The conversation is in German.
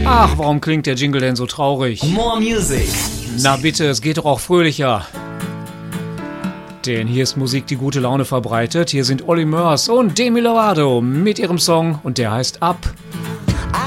Ach, warum klingt der Jingle denn so traurig? More Music. Na bitte, es geht doch auch fröhlicher. Denn hier ist Musik, die gute Laune verbreitet. Hier sind Olly Murs und Demi Lovato mit ihrem Song und der heißt Up.